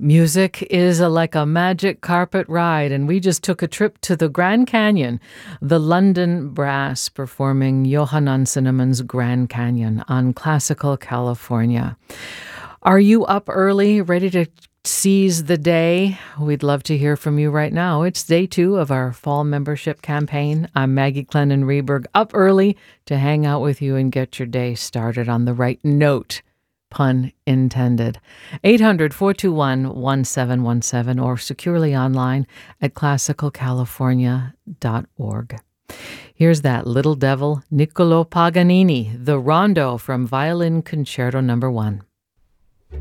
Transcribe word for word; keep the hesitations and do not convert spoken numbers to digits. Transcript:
Music is a, like a magic carpet ride, and we just took a trip to the Grand Canyon, the London Brass performing Johann Cinnamon's Grand Canyon on Classical California. Are you up early, ready to seize the day? We'd love to hear from you right now. It's day two of our fall membership campaign. I'm Maggie Clennon Reberg, up early to hang out with you and get your day started on the right note. Pun intended. eight hundred, four two one, one seven one seven or securely online at classical california dot org. Here's that little devil, Niccolo Paganini, the Rondo from Violin Concerto Number One.